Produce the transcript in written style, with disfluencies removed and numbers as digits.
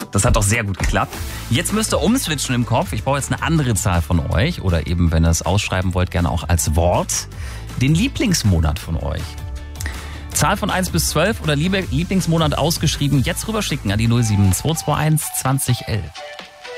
Das hat doch sehr gut geklappt. Jetzt müsst ihr umswitchen im Kopf. Ich brauche jetzt eine andere Zahl von euch. Oder eben, wenn ihr es ausschreiben wollt, gerne auch als Wort. Den Lieblingsmonat von euch. Zahl von 1 bis 12 oder Lieblingsmonat ausgeschrieben. Jetzt rüberschicken an die 07221 2011.